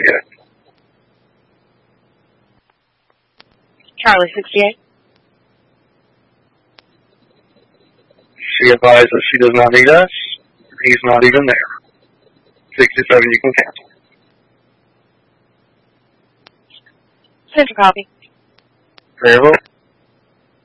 68. Charlie 68. She advised that she does not need us. He's not even there. 67, you can cancel. Central copy. Very well.